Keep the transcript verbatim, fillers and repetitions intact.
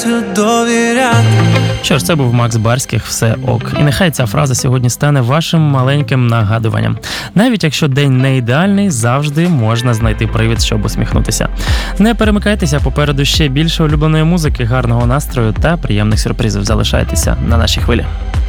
Що ж, це був Макс Барських «Все ок». І нехай ця фраза сьогодні стане вашим маленьким нагадуванням. Навіть якщо день не ідеальний, завжди можна знайти привід, щоб усміхнутися. Не перемикайтеся, попереду ще більше улюбленої музики, гарного настрою та приємних сюрпризів. Залишайтеся на нашій хвилі.